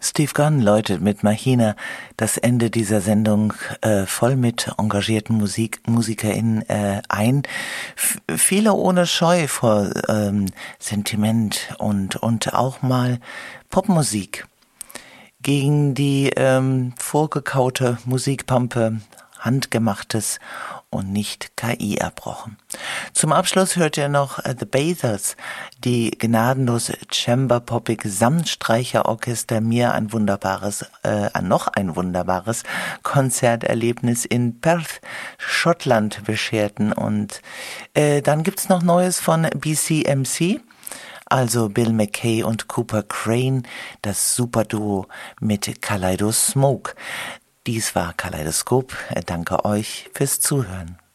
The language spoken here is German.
Steve Gunn läutet mit Mahina das Ende dieser Sendung voll mit engagierten MusikerInnen ein. Viele ohne Scheu vor Sentiment und auch mal Popmusik. Gegen die vorgekaute Musikpampe, handgemachtes und nicht KI erbrochen. Zum Abschluss hört ihr noch The Bathers, die gnadenlos chamberpoppige Samtstreicherorchester mir noch ein wunderbares Konzerterlebnis in Perth, Schottland bescherten. Und dann gibt's noch Neues von BCMC. Also Bill McKay und Cooper Crane, das Superduo mit Kaleido Smoke. Dies war Kaleidoskop. Danke euch fürs Zuhören.